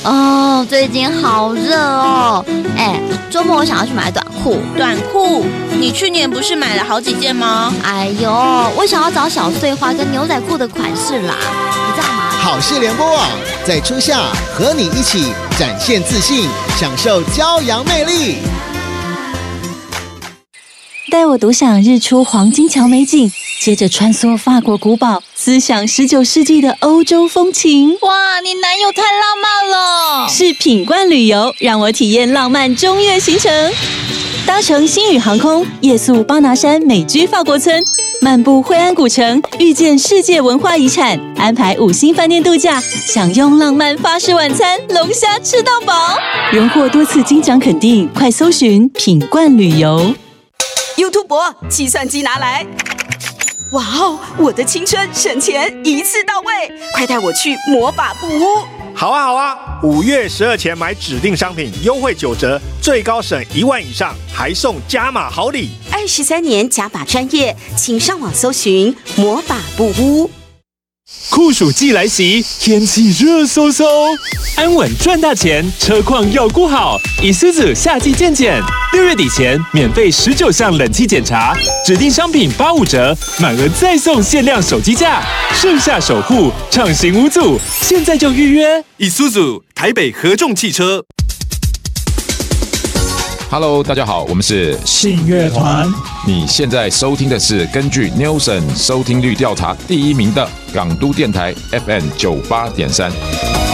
哦，最近好热哦。周末我想要去买短裤。 短裤？你去年不是买了好几件吗？ 哎呦，我想要找小碎花跟牛仔裤的款式啦，你知道吗？ 好事联播网在初夏和你一起展现自信，享受骄阳魅力。 带我独享日出黄金桥美景，接着穿梭法国古堡，思想19世纪的欧洲风情。 哇，你男友太浪漫了！ 是品冠旅游，让我体验浪漫中越行程。搭乘星宇航空，夜宿巴拿山美居法国村，漫步惠安古城，遇见世界文化遗产，安排5星饭店度假，享用浪漫法式晚餐，龙虾吃到饱。荣获多次金奖肯定，快搜寻品冠旅游。 YouTuber， 计算机拿来！哇哦，我的青春省钱一次到位，快带我去魔法布屋！ 好啊，5月12前买指定商品优惠9折，最高省1万以上，还送加码好礼。 23年加码专业，请上网搜寻魔法布屋。 酷暑季来袭，天气热飕飕，安稳赚大钱，车况要顾好。Isuzu 夏季健检，6月底前免费19项冷气检查，指定商品85折，满额再送限量手机架，盛夏守护，畅行无阻，现在就预约。 Isuzu 台北合众汽车。 Hello， 大家好，我们是信乐团。 你现在收听的是根据 Nielsen 收听率调查第1名的港都电台 FM 98.3。